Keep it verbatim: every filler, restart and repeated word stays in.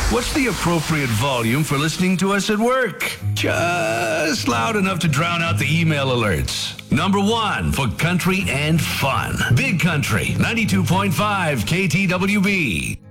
What's the appropriate volume for listening to us at work? Just loud enough to drown out the email alerts. Number one for country and fun. Big Country, ninety-two point five K T W B.